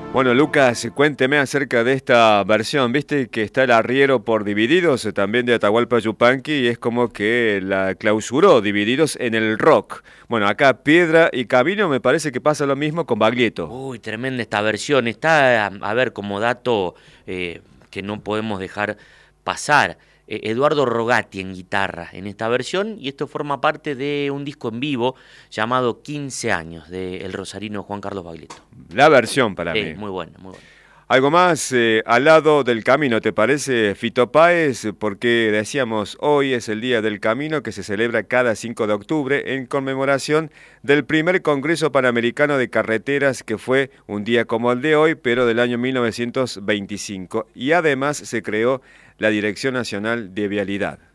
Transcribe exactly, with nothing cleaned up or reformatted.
Bueno, Lucas, cuénteme acerca de esta versión. Viste que está el arriero por Divididos, eh, también de Atahualpa Yupanqui, y es como que la clausuró Divididos en el rock. Bueno, acá Piedra y Camino me parece que pasa lo mismo con Baglietto. Uy, tremenda esta versión. Está, a, a ver, como dato eh, que no podemos dejar pasar. eh, Eduardo Rogati en guitarra en esta versión, y esto forma parte de un disco en vivo llamado quince años, de el rosarino Juan Carlos Baglietto. La versión para Sí, mí. muy bueno, muy bueno. Algo más eh, al lado del camino, ¿te parece, Fito Páez? Porque decíamos, hoy es el Día del Camino que se celebra cada cinco de octubre en conmemoración del primer Congreso Panamericano de Carreteras, que fue un día como el de hoy, pero del año mil novecientos veinticinco. Y además se creó la Dirección Nacional de Vialidad.